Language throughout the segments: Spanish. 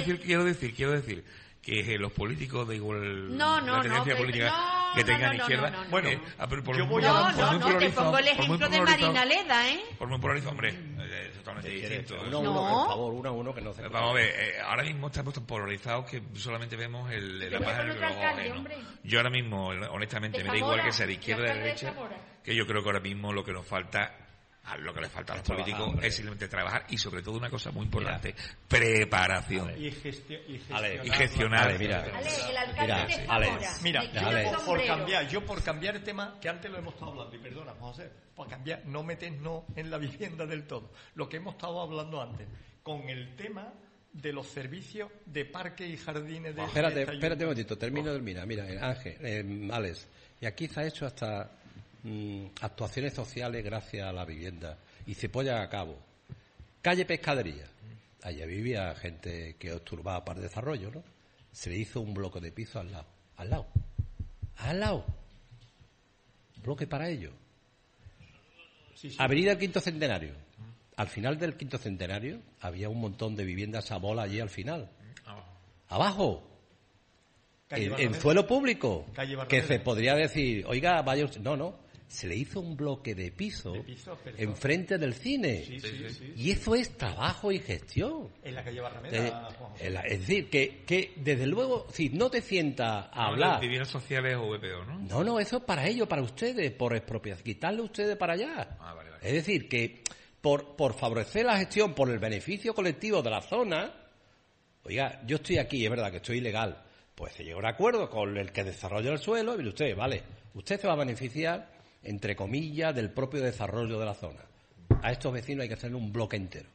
quiero decir que los políticos de igual la tendencia política que tengan izquierda. Bueno, yo voy a no, te pongo el ejemplo de Marina Leda, por muy polarizado, hombre, totalmente distinto. Uno a uno, que no se... Vamos a ver, ahora mismo estamos tan polarizados que solamente vemos la página del reloj. Yo ahora mismo, honestamente, me da igual que sea de izquierda o de derecha, que yo creo que ahora mismo lo que nos falta... Lo que le falta a los políticos es simplemente trabajar y sobre todo una cosa muy importante, preparación y gestionar. Por cambiar el tema que antes lo hemos estado hablando, y perdona José, por cambiar, no metes en la vivienda del todo, lo que hemos estado hablando antes con el tema de los servicios de parques y jardines de... Espérate un momentito, termina. Mira, Ángel, Alex, y aquí se ha hecho hasta actuaciones sociales gracias a la vivienda y se apoyan a cabo. Calle Pescadería, allá vivía gente que estorbaba para el desarrollo, ¿no? Se le hizo un bloque de piso al lado, bloque para ello. Sí. Avenida del Quinto Centenario, al final del Quinto Centenario había un montón de viviendas a bola allí al final, abajo, en suelo público, que se podría decir, oiga, vaya usted. No, se le hizo un bloque de piso enfrente del cine. Sí. Y eso es trabajo y gestión. En la calle Barrameda. Es decir, que desde luego, si no te sientas a hablar... de viviendas sociales o VPO, ¿no? No, eso es para ellos, para ustedes, por expropiación, quitarle a ustedes para allá. Vale. Es decir, que por favorecer la gestión, por el beneficio colectivo de la zona... Oiga, yo estoy aquí, es verdad que estoy ilegal. Pues se llega a un acuerdo con el que desarrolla el suelo y mire usted, usted se va a beneficiar, entre comillas, del propio desarrollo de la zona. A estos vecinos hay que hacerle un bloque entero.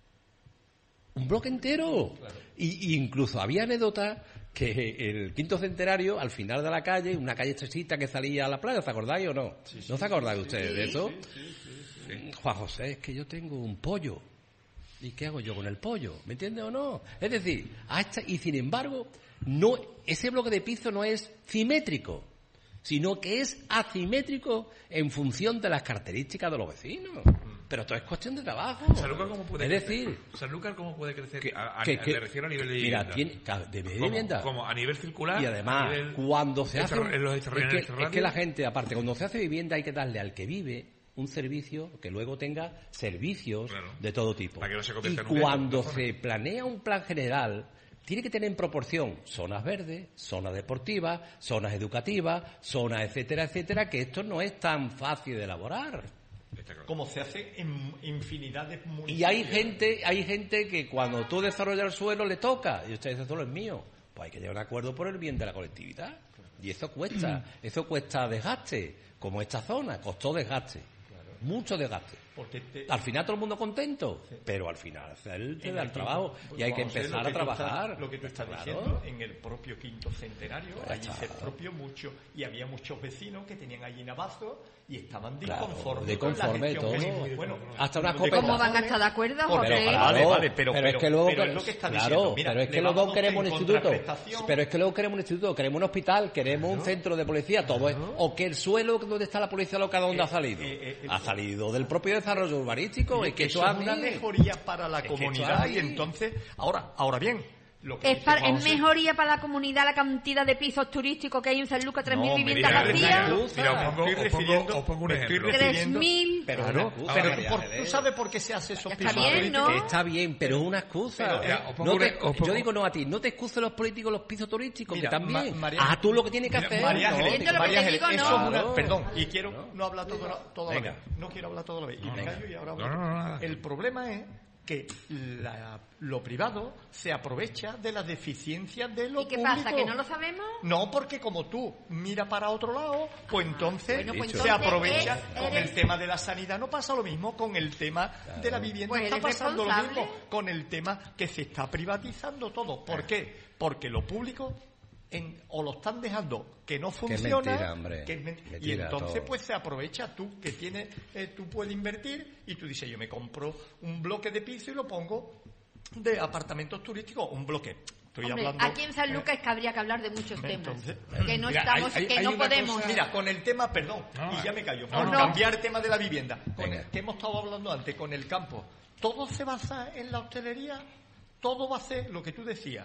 ¡Un bloque entero! Claro. Y incluso había anécdotas que el Quinto Centenario, al final de la calle, una calle estrechita que salía a la playa, ¿se acordáis o no? ¿No se acordáis ustedes de eso? Sí. Juan José, es que yo tengo un pollo. ¿Y qué hago yo con el pollo? ¿Me entiendes o no? Es decir, y sin embargo, ese bloque de piso no es simétrico, sino que es asimétrico en función de las características de los vecinos. Pero todo es cuestión de trabajo. ¿Sanlúcar cómo puede crecer? ¿Sanlúcar cómo puede crecer? Me refiero a nivel de vivienda. De vivienda. ¿Cómo? ¿A nivel circular? Y además, cuando se hace... Es que la gente, aparte, cuando se hace vivienda hay que darle al que vive un servicio que luego tenga servicios de todo tipo. Para que no se convierta y cuando se planea un plan general, tiene que tener en proporción zonas verdes, zonas deportivas, zonas educativas, zonas etcétera, que esto no es tan fácil de elaborar. Como se hace en infinidad de municipios. Y hay gente que cuando tú desarrollas el suelo le toca, y usted dice, el suelo es mío. Pues hay que llegar a un acuerdo por el bien de la colectividad. Y eso cuesta desgaste, como esta zona, costó desgaste. Mucho desgaste. Al final todo el mundo contento, pero al final él te da el trabajo y hay que empezar a trabajar. Lo que tú estás diciendo, en el propio Quinto Centenario, allí se expropió mucho y había muchos vecinos que tenían allí navazos y estaban disconformes con la gestión. Bueno, hasta una escopeta. ¿Cómo van a estar de acuerdo, José? Vale, pero es que luego es lo que está diciendo. Mira, pero es que luego queremos un instituto, queremos un hospital, queremos un centro de policía, todo es, o que el suelo donde está la policía local, ¿dónde ha salido? Ha salido del propio desarrollo urbanístico. Es que eso es una mejoría para la comunidad y entonces, ahora bien, ¿Es mejoría para la comunidad la cantidad de pisos turísticos que hay en Sanlúcar? 3.000 viviendas vacías. Mira, os pongo un ejemplo. 3.000. Pero ¿tú sabes por qué se hace esos pisos turísticos? Está bien, pero es una excusa. Yo digo no a ti, no te excuses los políticos los pisos turísticos, que también. Tú lo que tienes que hacer. María Ángeles, eso es una... Perdón, y quiero no hablar toda la vez. No quiero hablar toda la vez. Y me callo y ahora hablo. El problema es que lo privado se aprovecha de las deficiencias de lo público. ¿Y qué pasa? ¿Que no lo sabemos? No, porque como tú miras para otro lado, pues entonces se aprovecha con el tema de la sanidad. No pasa lo mismo con el tema de la vivienda. Pues está pasando lo mismo con el tema que se está privatizando todo. ¿Por qué? Porque lo público o lo están dejando que no funciona, y entonces todo. Pues se aprovecha tú que tienes, tú puedes invertir y tú dices, yo me compro un bloque de piso y lo pongo de apartamentos turísticos, un bloque. Hablando, aquí en Sanlúcar es que habría que hablar de muchos temas que no estamos, que no podemos. Mira, con el tema, y ya me callo, cambiar el tema de la vivienda, que hemos estado hablando antes, con el campo, todo se basa en la hostelería. Todo va a ser lo que tú decías,